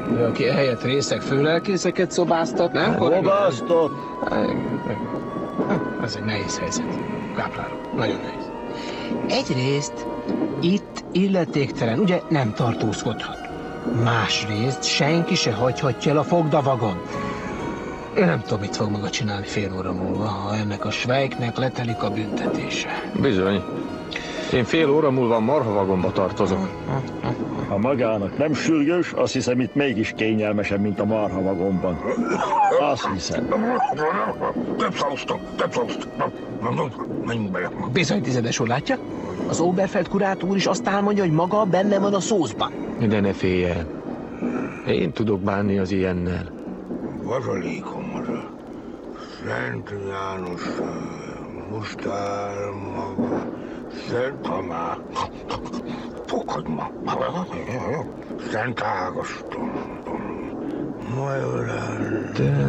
Aki ehelyett részeg főlelkészeket szobáztat, nem? Szobáztat? Ez egy nehéz helyzet. Kápláró, nagyon nehéz. Egyrészt itt illetéktelen, ugye nem tartózkodhat. Másrészt senki se hagyhatja el a fogdavagon. Én nem tudom, mit fog maga csinálni fél óra múlva, ha ennek a Schweiknek letelik a büntetése. Bizony. Én fél óra múlva marhavagomba tartozok. Ha magának nem sürgős, azt hiszem itt mégis kényelmesebb, mint a marhavagomban. Azt hiszem. Menjünk bele. Bizony, tizedes úr, látja? Az Oberfeld kurátor is azt álmodja, hogy maga benne van a szószban. De ne félj el. Én tudok bánni az ilyennel. Vasalékom az a Szent János, Mustár maga, Szent Tamás, Fokhagyma, Szent Ágoston, Majorán.